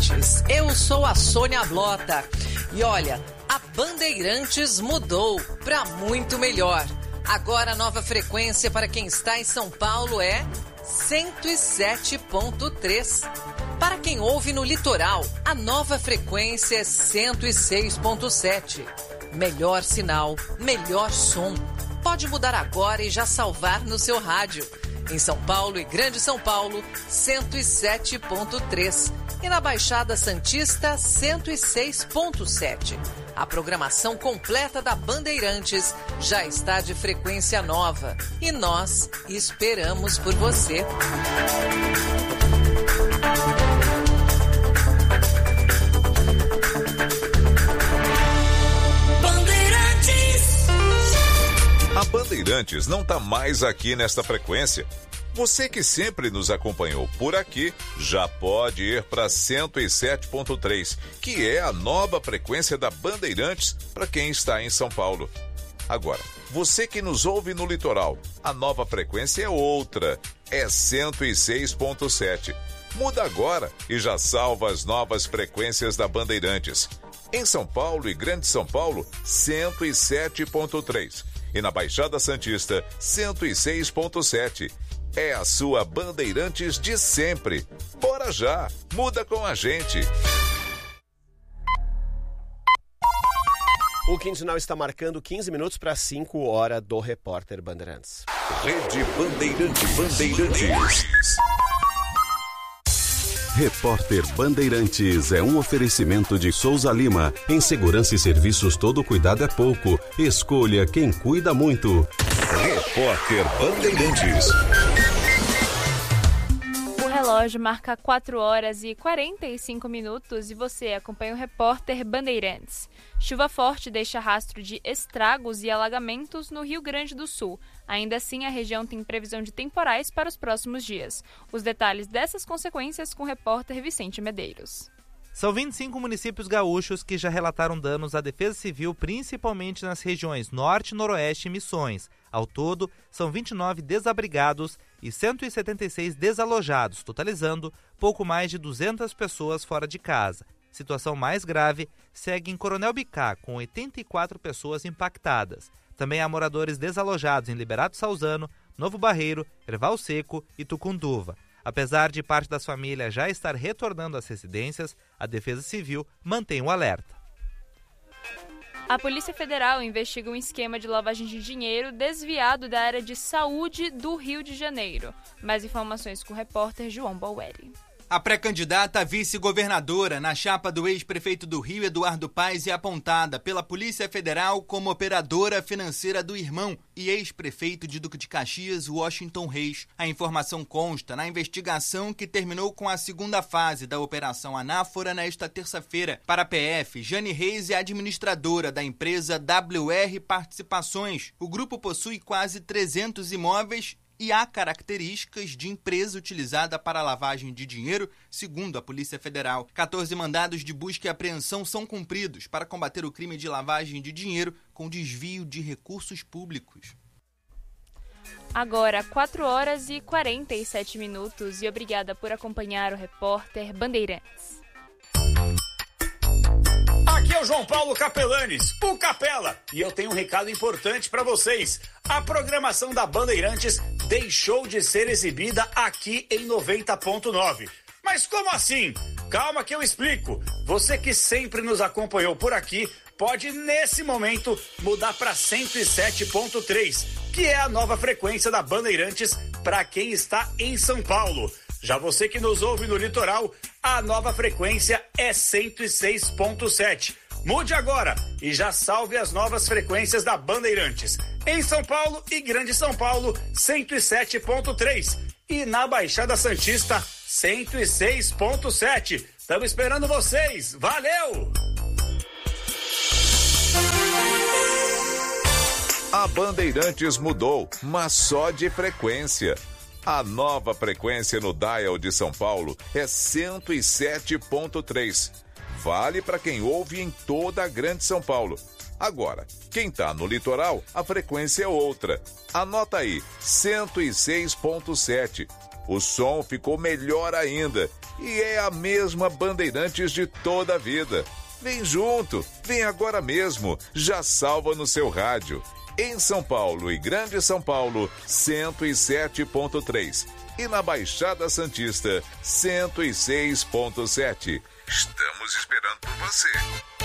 Bandeirantes. Eu sou a Sônia Blota. E olha, a Bandeirantes mudou para muito melhor. Agora a nova frequência para quem está em São Paulo é 107.3. Para quem ouve no litoral, a nova frequência é 106.7. Melhor sinal, melhor som. Pode mudar agora e já salvar no seu rádio. Em São Paulo e Grande São Paulo, 107.3. E na Baixada Santista, 106.7. A programação completa da Bandeirantes já está de frequência nova. E nós esperamos por você. A Bandeirantes não está mais aqui nesta frequência. Você que sempre nos acompanhou por aqui já pode ir para 107.3, que é a nova frequência da Bandeirantes para quem está em São Paulo. Agora, você que nos ouve no litoral, a nova frequência é outra, é 106.7. Muda agora e já salva as novas frequências da Bandeirantes. Em São Paulo e Grande São Paulo, 107.3. E na Baixada Santista, 106.7. É a sua Bandeirantes de sempre. Bora já, muda com a gente. O quinzenal está marcando 15 minutos para 5 horas do Repórter Bandeirantes. Rede Bandeirantes. Repórter Bandeirantes é um oferecimento de Souza Lima. Em segurança e serviços, todo cuidado é pouco. Escolha quem cuida muito. Repórter Bandeirantes. O relógio marca 4 horas e 45 minutos e você acompanha o Repórter Bandeirantes. Chuva forte deixa rastro de estragos e alagamentos no Rio Grande do Sul. Ainda assim, a região tem previsão de temporais para os próximos dias. Os detalhes dessas consequências com o repórter Vicente Medeiros. São 25 municípios gaúchos que já relataram danos à Defesa Civil, principalmente nas regiões Norte, Noroeste e Missões. Ao todo, são 29 desabrigados e 176 desalojados, totalizando pouco mais de 200 pessoas fora de casa. Situação mais grave segue em Coronel Bicá, com 84 pessoas impactadas. Também há moradores desalojados em Liberato Salzano, Novo Barreiro, Erval Seco e Tucunduva. Apesar de parte das famílias já estar retornando às residências, a Defesa Civil mantém o alerta. A Polícia Federal investiga um esquema de lavagem de dinheiro desviado da área de saúde do Rio de Janeiro. Mais informações com o repórter João Baueri. A pré-candidata a vice-governadora na chapa do ex-prefeito do Rio, Eduardo Paes, é apontada pela Polícia Federal como operadora financeira do irmão e ex-prefeito de Duque de Caxias, Washington Reis. A informação consta na investigação que terminou com a segunda fase da Operação Anáfora nesta terça-feira. Para a PF, Jane Reis é administradora da empresa WR Participações. O grupo possui quase 300 imóveis e há características de empresa utilizada para lavagem de dinheiro, segundo a Polícia Federal. 14 mandados de busca e apreensão são cumpridos para combater o crime de lavagem de dinheiro com desvio de recursos públicos. Agora, 4 horas e 47 minutos e obrigada por acompanhar o Repórter Bandeirantes. Aqui é o João Paulo Capelanes, o Capela, e eu tenho um recado importante para vocês. A programação da Bandeirantes deixou de ser exibida aqui em 90.9. Mas como assim? Calma que eu explico. Você que sempre nos acompanhou por aqui pode, nesse momento, mudar para 107.3, que é a nova frequência da Bandeirantes para quem está em São Paulo. Já você que nos ouve no litoral, a nova frequência é 106.7. Mude agora e já salve as novas frequências da Bandeirantes. Em São Paulo e Grande São Paulo, 107.3. E na Baixada Santista, 106.7. Estamos esperando vocês. Valeu! A Bandeirantes mudou, mas só de frequência. A nova frequência no dial de São Paulo é 107.3. Vale para quem ouve em toda a Grande São Paulo. Agora, quem está no litoral, a frequência é outra. Anota aí, 106.7. o som ficou melhor ainda e é a mesma Bandeirantes de toda a vida. Vem junto, vem agora mesmo, já salva no seu rádio. Em São Paulo e Grande São Paulo, 107.3. E na Baixada Santista, 106.7. Estamos esperando por você.